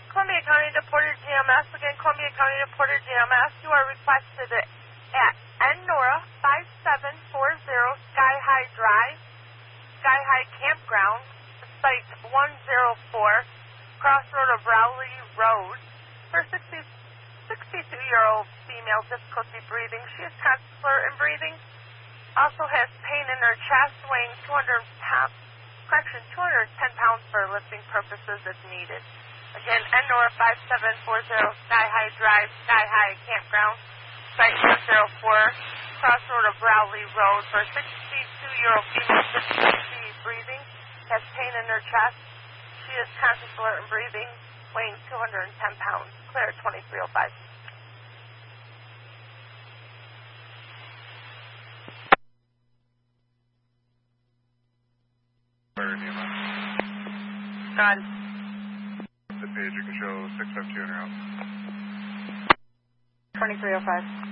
Columbia County to Porter GMS. Again, Columbia County to Porter GMS. You are requested at NORA 5740 Sky High Drive, Sky High Campground, Site 104, Crossroad of Rowley Road. For 62-year-old female, difficulty breathing. She is consular in breathing. Also has pain in her chest, weighing 210 pounds for lifting purposes if needed. Again, NORA 5740 Sky High Drive, Sky High Campground, Site 104, Crossroad of Rowley Road. For 62-year-old female, difficulty breathing, has pain in her chest. She is conscious, alert, and breathing, weighing 210 pounds. Clear at 2305. God. The page, you can show 652 and you're out. 2305.